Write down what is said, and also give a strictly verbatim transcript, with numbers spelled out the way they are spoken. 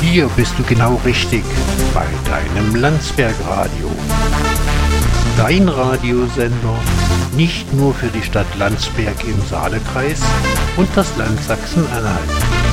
Hier bist du genau richtig bei deinem Landsberg-Radio. Dein Radiosender nicht nur für die Stadt Landsberg im Saalekreis und das Land Sachsen-Anhalt.